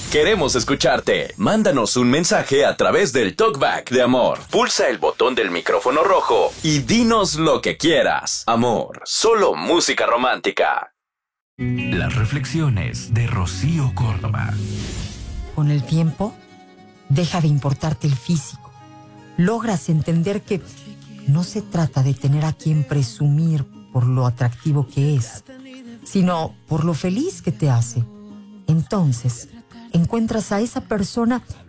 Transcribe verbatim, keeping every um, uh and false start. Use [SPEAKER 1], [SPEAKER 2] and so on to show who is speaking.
[SPEAKER 1] Queremos escucharte. Mándanos un mensaje a través del TalkBack de Amor. Pulsa el botón del micrófono rojo y dinos lo que quieras. Amor, solo música romántica.
[SPEAKER 2] Las reflexiones de Rocío Córdoba.
[SPEAKER 3] Con el tiempo, deja de importarte el físico. Logras entender que no se trata de tener a quien presumir por lo atractivo que es, sino por lo feliz que te hace. Entonces, encuentras a esa persona